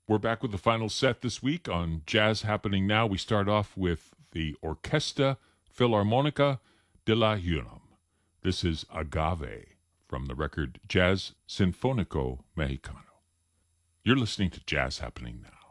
We're back with the final set this week on Jazz Happening Now. We start off with the Orquesta Filarmonica de la UNAM. This is Agave from the record Jazz Sinfónico Mexicano. You're listening to Jazz Happening Now.